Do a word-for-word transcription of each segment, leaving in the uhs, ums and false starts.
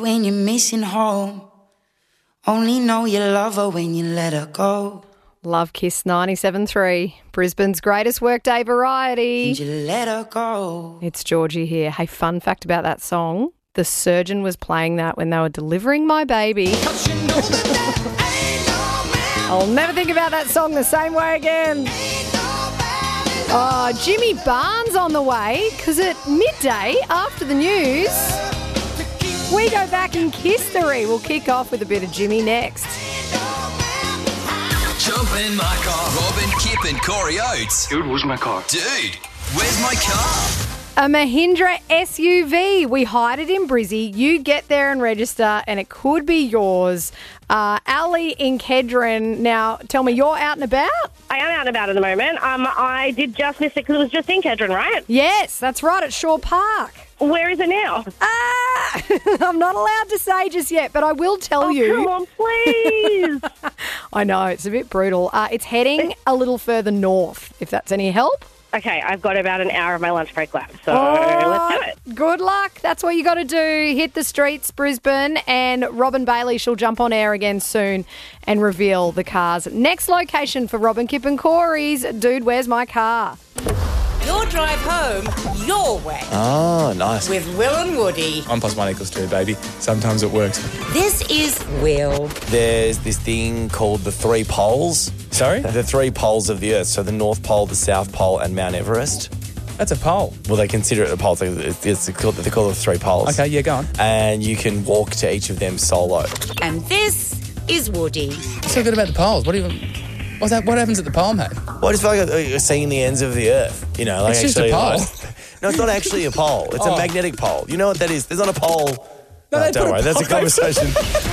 When you're missing home, only know you love her when you let her go. Love Kiss ninety-seven point three, Brisbane's greatest workday variety. And you let her go. It's Georgie here. Hey, fun fact about that song. The surgeon was playing that when they were delivering my baby. You know I'll never think about that song the same way again. Oh, Jimmy Barnes on the way, because at midday after the news, we go back in history. We'll kick off with a bit of Jimmy next. Jump in my car. Robin, Kip and Corey Oates. Dude, where's my car? Dude, where's my car? A Mahindra S U V. We hide it in Brizzy. You get there and register, and it could be yours. Uh, Ali in Kedron. Now, tell me, you're out and about? I am out and about at the moment. Um, I did just miss it because it was just in Kedron, right? Yes, that's right, at Shaw Park. Where is it now? Ah, I'm not allowed to say just yet, but I will tell oh, you. Come on, please. I know, it's a bit brutal. Uh, it's heading a little further north, if that's any help. Okay, I've got about an hour of my lunch break left, so oh, let's do it. Good luck. That's what you got to do. Hit the streets, Brisbane, and Robin Bailey, she'll jump on air again soon and reveal the cars. Next location for Robin, Kip and Corey's Dude, Where's My Car? Your drive home, your way. Oh, nice. With Will and Woody. One plus one equals two, baby. Sometimes it works. This is Will. There's this thing called the three poles. Sorry? The three poles of the Earth. So the North Pole, the South Pole, and Mount Everest. That's a pole. Well, they consider it a pole. It's, it's called, they call it the three poles. Okay, yeah, go on. And you can walk to each of them solo. And this is Woody. What's so good about the poles? What do you... What's that? What happens at the pole, mate? Well, I just feel like you're seeing the ends of the Earth. You know, like it's just actually, a pole. Like, no, it's not actually a pole. It's oh. a magnetic pole. You know what that is? There's not a pole. No, no don't worry. A that's a conversation.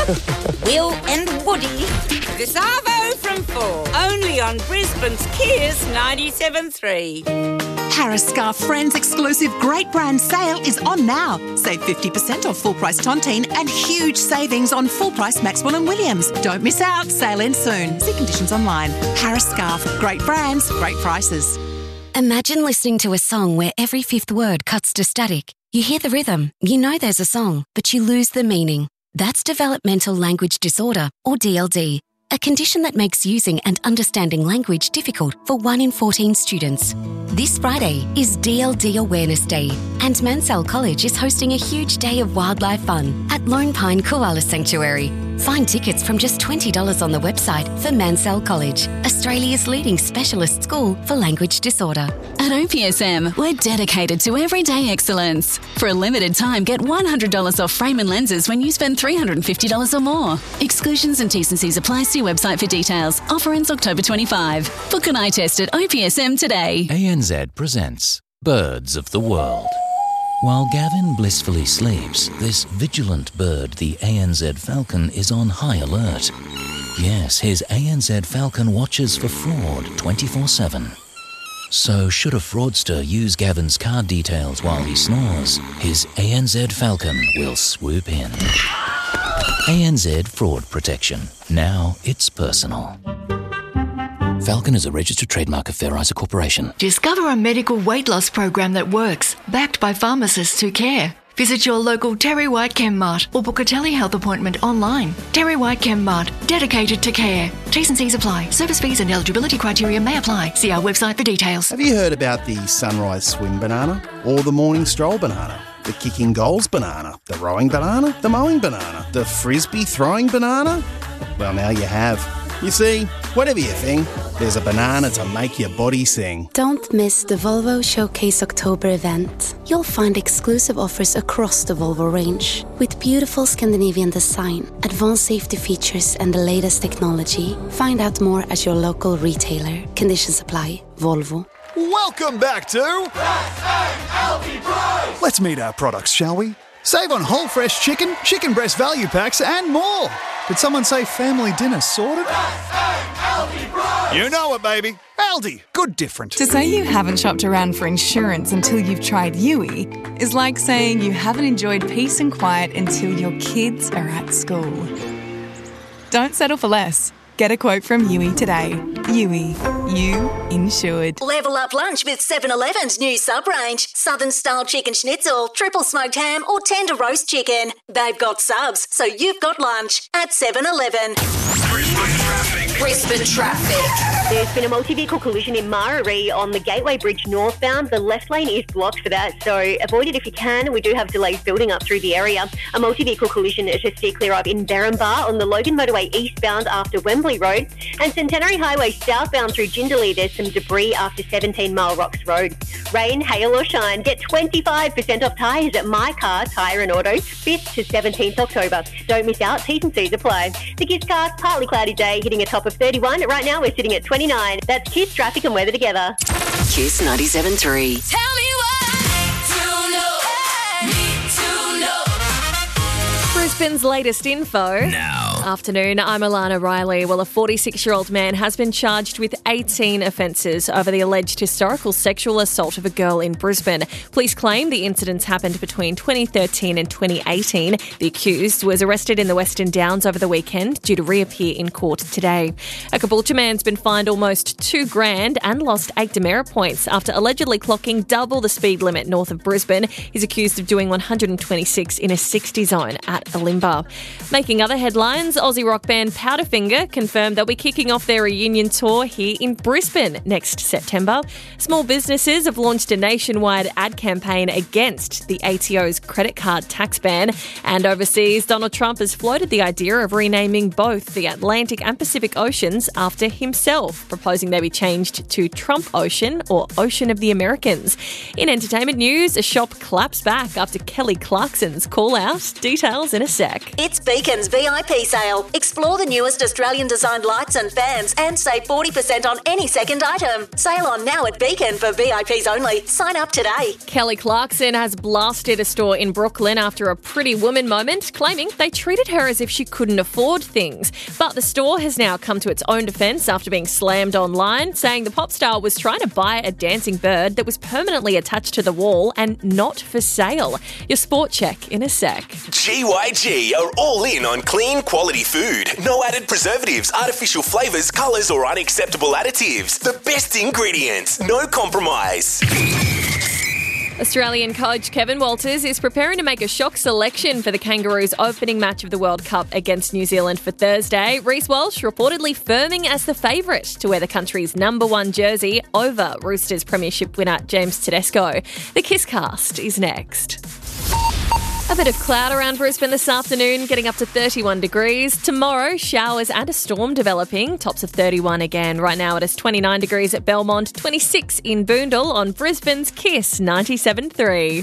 Will and Woody. This Arvo from four. Only on Brisbane's Kiss ninety-seven point three. Harris Scarf Friends exclusive great brand sale is on now. Save fifty percent off full price Tontine and huge savings on full price Maxwell and Williams. Don't miss out. Sale ends soon. See conditions online. Harris Scarf. Great brands, great prices. Imagine listening to a song where every fifth word cuts to static. You hear the rhythm, you know there's a song, but you lose the meaning. That's developmental language disorder, or D L D. A condition that makes using and understanding language difficult for one in fourteen students. This Friday is D L D Awareness Day, and Mansell College is hosting a huge day of wildlife fun at Lone Pine Koala Sanctuary. Find tickets from just twenty dollars on the website for Mansell College, Australia's leading specialist school for language disorder. At O P S M, we're dedicated to everyday excellence. For a limited time, get one hundred dollars off frame and lenses when you spend three hundred fifty dollars or more. Exclusions and T's and C's apply. See website for details. Offer ends October twenty-fifth. Book an eye test at O P S M today. A N Z presents Birds of the World. While Gavin blissfully sleeps, this vigilant bird, the A N Z falcon, is on high alert. Yes, his A N Z falcon watches for fraud twenty-four seven. So should a fraudster use Gavin's card details while he snores, his A N Z falcon will swoop in. A N Z Fraud Protection. Now it's personal. Falcon is a registered trademark of Fair Isa Corporation. Discover a medical weight loss program that works, backed by pharmacists who care. Visit your local Terry White ChemMart or book a telehealth appointment online. Terry White ChemMart, dedicated to care. T's and C's apply. Service fees and eligibility criteria may apply. See our website for details. Have you heard about the sunrise swim banana or the morning stroll banana? The kicking goals banana, the rowing banana, the mowing banana, the frisbee throwing banana? Well, now you have. You see, whatever your thing, there's a banana to make your body sing. Don't miss the Volvo Showcase October event. You'll find exclusive offers across the Volvo range. With beautiful Scandinavian design, advanced safety features and the latest technology. Find out more at your local retailer. Conditions apply. Volvo. Welcome back to S A L P Price! Let's meet our products, shall we? Save on whole fresh chicken, chicken breast value packs and more. Did someone say family dinner sorted? S A L P Price! You know it, baby. Aldi, good different. To say you haven't shopped around for insurance until you've tried Yui is like saying you haven't enjoyed peace and quiet until your kids are at school. Don't settle for less. Get a quote from Yui today. Yui, you insured. Level up lunch with seven eleven's new sub-range. Southern-style chicken schnitzel, triple smoked ham or tender roast chicken. They've got subs, so you've got lunch at seven eleven. Brisbane traffic. There's been a multi-vehicle collision in Mararee on the Gateway Bridge northbound. The left lane is blocked for that, so avoid it if you can. We do have delays building up through the area. A multi-vehicle collision to steer clear of in Berrimbar on the Logan Motorway eastbound after Wembley Road. And Centenary Highway southbound through Jindalee, there's some debris after seventeen Mile Rocks Road. Rain, hail or shine, get twenty-five percent off tyres at My Car Tyre and Auto, fifth to seventeenth October. Don't miss out, T's and C's apply. The Kisscast, partly cloudy day, hitting a top of thirty-one. Right now we're sitting at twenty-nine. That's Kiss traffic and weather together. Kiss ninety-seven point three. Tell me what to know. Need to know. Brisbane's latest info. Now. Afternoon, I'm Alana Riley. Well, a forty-six-year-old man has been charged with eighteen offences over the alleged historical sexual assault of a girl in Brisbane. Police claim the incidents happened between twenty thirteen and twenty eighteen. The accused was arrested in the Western Downs over the weekend, due to reappear in court today. A Caboolture man's been fined almost two grand and lost eight demerit points after allegedly clocking double the speed limit north of Brisbane. He's accused of doing one hundred twenty-six in a sixty zone at Alimba. Making other headlines, Aussie rock band Powderfinger confirmed they'll be kicking off their reunion tour here in Brisbane next September. Small businesses have launched a nationwide ad campaign against the A T O's credit card tax ban. And overseas, Donald Trump has floated the idea of renaming both the Atlantic and Pacific Oceans after himself, proposing they be changed to Trump Ocean or Ocean of the Americans. In entertainment news, a shop claps back after Kelly Clarkson's call out. Details in a sec. It's Beacon's V I P sale. Explore the newest Australian-designed lights and fans and save forty percent on any second item. Sale on now at Beacon for V I Ps only. Sign up today. Kelly Clarkson has blasted a store in Brooklyn after a Pretty Woman moment, claiming they treated her as if she couldn't afford things. But the store has now come to its own defence after being slammed online, saying the pop star was trying to buy a dancing bird that was permanently attached to the wall and not for sale. Your sport check in a sec. G Y G are all in on clean, quality food. No added preservatives, artificial flavours, colours or unacceptable additives. The best ingredients. No compromise. Australian coach Kevin Walters is preparing to make a shock selection for the Kangaroos' opening match of the World Cup against New Zealand for Thursday. Reece Walsh reportedly firming as the favourite to wear the country's number one jersey over Roosters premiership winner James Tedesco. The Kisscast is next. A bit of cloud around Brisbane this afternoon, getting up to thirty-one degrees. Tomorrow, showers and a storm developing, tops of thirty-one again. Right now it is twenty-nine degrees at Belmont, twenty-six in Boondall on Brisbane's Kiss ninety-seven point three.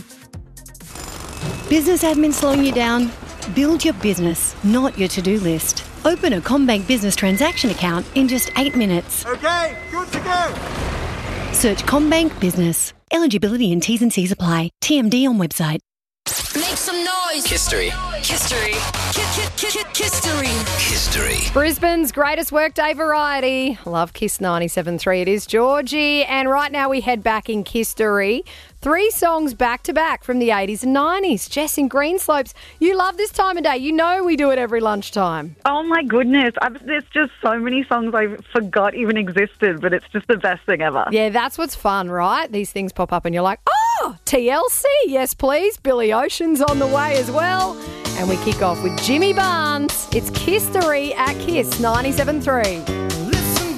Business admin slowing you down? Build your business, not your to-do list. Open a CommBank business transaction account in just eight minutes. Okay, good to go. Search CommBank Business. Eligibility and T's and C's apply. T M D on website. Make some noise. History. History. History. History. Brisbane's greatest workday variety. Love Kiss ninety-seven point three. It is Georgie. And right now we head back in Kistory. Three songs back to back from the eighties and nineties. Jess in Greenslopes, you love this time of day. You know we do it every lunchtime. Oh my goodness. I've, there's just so many songs I forgot even existed, but it's just the best thing ever. Yeah, that's what's fun, right? These things pop up and you're like, oh, T L C, yes please. Billy Ocean's on the way as well. And we kick off with Jimmy Barnes. It's Kistory at Kiss ninety-seven point three.